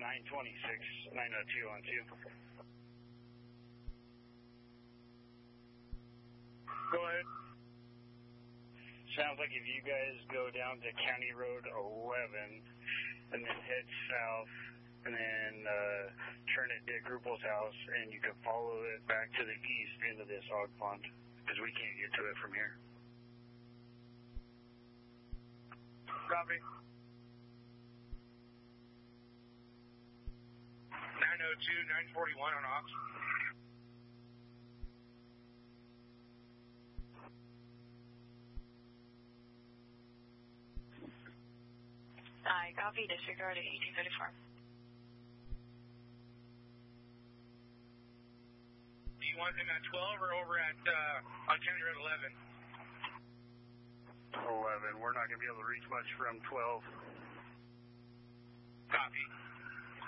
926, 902 on 2. Go ahead. Sounds like if you guys go down to County Road 11 and then head south and then turn at Dick Ruppel's house, and you can follow it back to the east into this hog pond, because we can't get to it from here. Copy. 902, 941 on Ox. I copy, disregard at 1834. Do you want him at 12 or over at on County Road 11? 11. We're not going to be able to reach much from 12.